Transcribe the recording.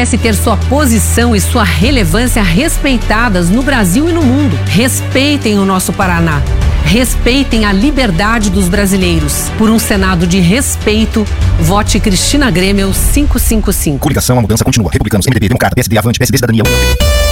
merece ter sua posição e sua relevância respeitadas no Brasil e no mundo. Respeitem o nosso Paraná. Respeitem a liberdade dos brasileiros. Por um Senado de respeito, vote Cristina Grêmio 555. Coligação, a mudança continua. Republicanos, MDB, Democrata, PSD, Avante, PSD, Cidadania.